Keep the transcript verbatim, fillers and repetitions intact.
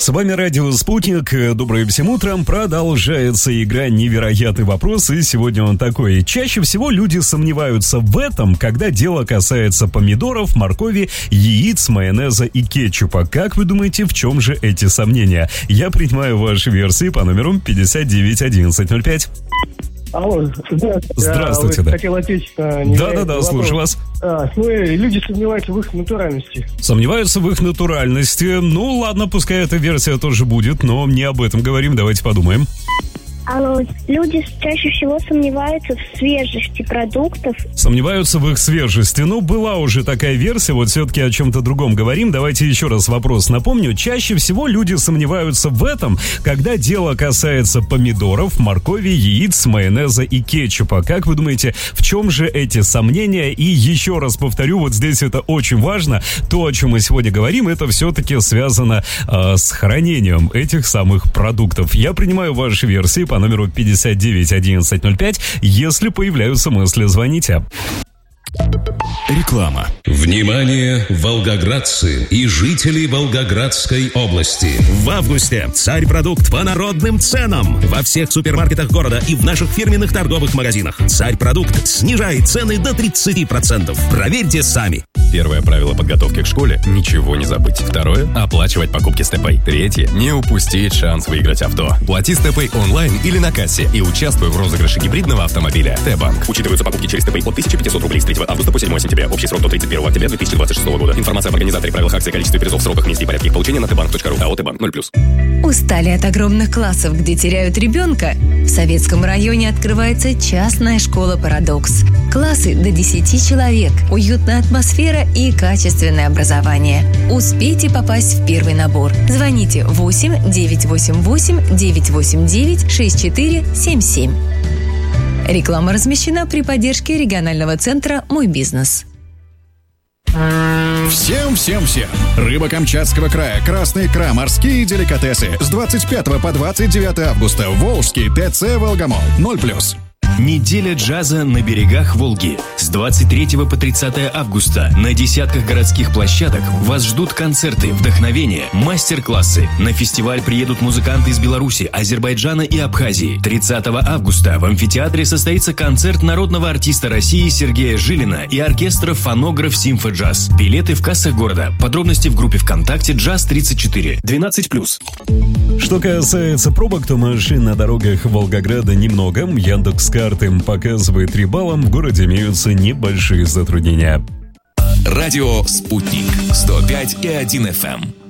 С вами радио «Спутник». Доброе всем утром. Продолжается игра «Невероятный вопрос». И сегодня он такой. Чаще всего люди сомневаются в этом, когда дело касается помидоров, моркови, яиц, майонеза и кетчупа. Как вы думаете, в чем же эти сомнения? Я принимаю ваши версии по номеру пятьдесят девять одиннадцать ноль пять. Алло, здравствуйте. Здравствуйте, а, да. Хотел ответить на Да-да-да, слушаю вас. А, ну, люди сомневаются в их натуральности. Сомневаются в их натуральности. Ну, ладно, пускай эта версия тоже будет, но не об этом говорим. Давайте подумаем. Алло, люди чаще всего сомневаются в свежести продуктов. Сомневаются в их свежести. Ну, была уже такая версия, вот все-таки о чем-то другом говорим. Давайте еще раз вопрос напомню. Чаще всего люди сомневаются в этом, когда дело касается помидоров, моркови, яиц, майонеза и кетчупа. Как вы думаете, в чем же эти сомнения? И еще раз повторю, вот здесь это очень важно. То, о чем мы сегодня говорим, это все-таки связано э, с хранением этих самых продуктов. Я принимаю ваши версии по номеру пятьдесят девять одиннадцать ноль пять. Если появляются мысли, звоните. Реклама. Внимание, волгоградцы и жители Волгоградской области. В августе «Царь-продукт» по народным ценам во всех супермаркетах города и в наших фирменных торговых магазинах. «Царь-продукт» снижает цены до тридцать процентов. Проверьте сами. Первое правило подготовки к школе – ничего не забыть. Второе – оплачивать покупки с ТП. Третье – не упустить шанс выиграть авто. Плати с ТП онлайн или на кассе и участвуй в розыгрыше гибридного автомобиля. Т-банк. Учитываются покупки через ТП от тысяча пятьсот рублей с третьего августа по седьмое сентября. Общий срок до тридцать первого октября две тысячи двадцать шестого года. Информация об организаторе, правилах акции, количестве призов, сроках, месте и порядке их получения на тбанк точка ру. АО «Тбанк» ноль плюс. Устали от огромных классов, где теряют ребенка? В Советском районе открывается частная школа «Парадокс». Классы до десяти человек, уютная атмосфера и качественное образование. Успейте попасть в первый набор. Звоните восемь девятьсот восемьдесят восемь девятьсот восемьдесят девять шестьдесят четыре семьдесят семь. Реклама размещена при поддержке регионального центра «Мой бизнес». Всем-всем-всем! Рыба Камчатского края, красная икра, морские деликатесы. С двадцать пятого по двадцать девятое августа. Волжский ТЦ «Волгомол». ноль плюс. Неделя джаза на берегах Волги. С двадцать третьего по тридцатое августа на десятках городских площадок вас ждут концерты, вдохновение, мастер-классы. На фестиваль приедут музыканты из Беларуси, Азербайджана и Абхазии. тридцатого августа в амфитеатре состоится концерт народного артиста России Сергея Жилина и оркестра «Фонограф Симфо-джаз». Билеты в кассах города. Подробности в группе ВКонтакте «Джаз тридцать четыре». двенадцать плюс. Что касается пробок, то машин на дорогах Волгограда немного. Яндекс.Карты показывает три балла. В городе имеются небольшие затруднения. Радио «Спутник» сто пять и один эф эм.